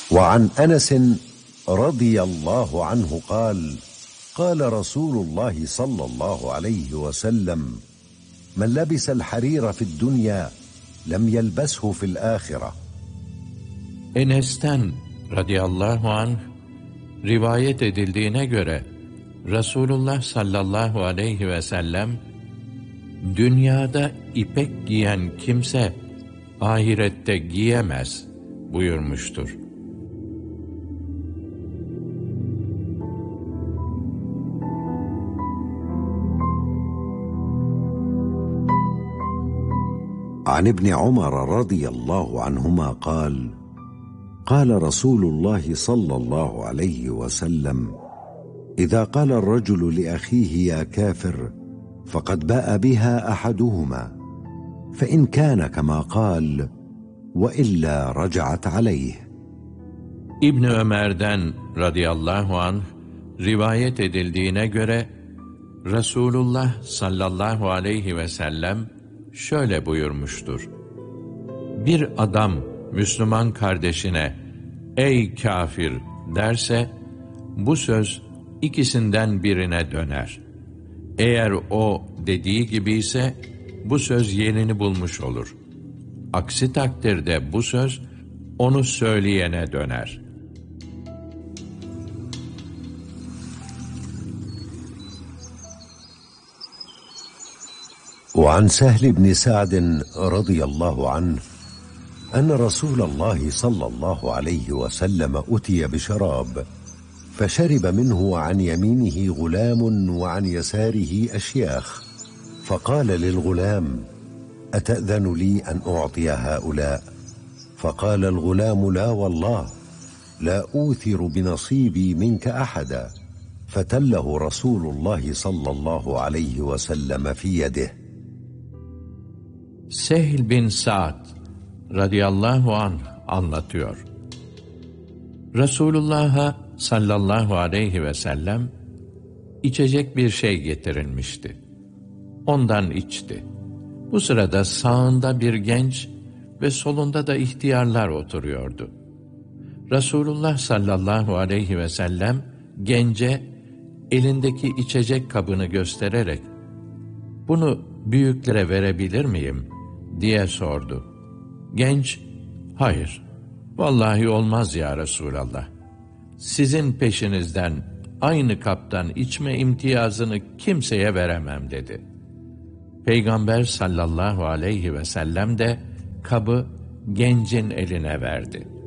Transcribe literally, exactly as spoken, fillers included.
وعن أنس رضي الله عنه قال قال رسول الله صلى الله عليه وسلم من لبس الحرير في الدنيا لم يلبسه في الآخرة. Enes'ten radıyallahu anh rivayet edildiğine göre Resulullah sallallahu aleyhi ve sellem dünyada ipek giyen kimse ahirette giyemez buyurmuştur. عن ابن عمر رضي الله عنهما قال قال رسول الله صلى الله عليه وسلم إذا قال الرجل لأخيه يا كافر فقد باء بها أحدهما فإن كان كما قال وإلا رجعت عليه. İbn Ömer'den radıyallahu anh rivayet edildiğine göre Resulullah sallallahu aleyhi ve sellem şöyle buyurmuştur: Bir adam Müslüman kardeşine "Ey kafir!" derse, bu söz ikisinden birine döner. Eğer o dediği gibi ise bu söz yerini bulmuş olur. Aksi takdirde bu söz onu söyleyene döner. وعن سهل بن سعد رضي الله عنه أن رسول الله صلى الله عليه وسلم أتي بشراب فشرب منه وعن يمينه غلام وعن يساره أشياخ فقال للغلام أتأذن لي أن أعطي هؤلاء؟ فقال الغلام لا والله لا أوثر بنصيبي منك أحدا فتله رسول الله صلى الله عليه وسلم في يده. Sehl bin Sa'd radıyallahu anh anlatıyor. Resulullah'a sallallahu aleyhi ve sellem içecek bir şey getirilmişti. Ondan içti. Bu sırada sağında bir genç ve solunda da ihtiyarlar oturuyordu. Resulullah sallallahu aleyhi ve sellem gence elindeki içecek kabını göstererek "Bunu büyüklere verebilir miyim?" diye sordu. Genç, "Hayır, vallahi olmaz ya Resulallah. Sizin peşinizden aynı kaptan içme imtiyazını kimseye veremem" dedi. Peygamber sallallahu aleyhi ve sellem de kabı gencin eline verdi.